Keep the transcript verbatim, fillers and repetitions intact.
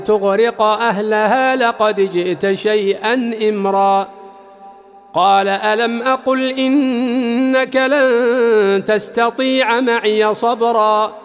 تغرق أهلها لقد جئت شيئا إمرا قال ألم أقل إنك لن تستطيع معي صبرا